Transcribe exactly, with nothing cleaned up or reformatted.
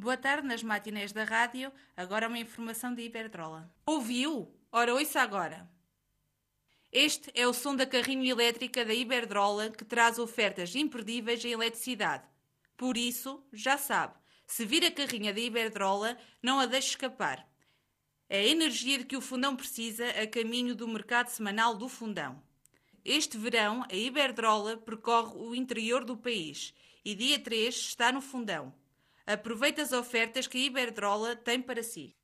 Boa tarde nas matinés da rádio, agora uma informação de Iberdrola. Ouviu? Ora, ouça agora. Este é o som da carrinha elétrica da Iberdrola que traz ofertas imperdíveis em eletricidade. Por isso, já sabe, se vir a carrinha da Iberdrola, não a deixe escapar. É a energia de que o Fundão precisa a caminho do mercado semanal do Fundão. Este verão, a Iberdrola percorre o interior do país e dia três está no Fundão. Aproveite as ofertas que a Iberdrola tem para si.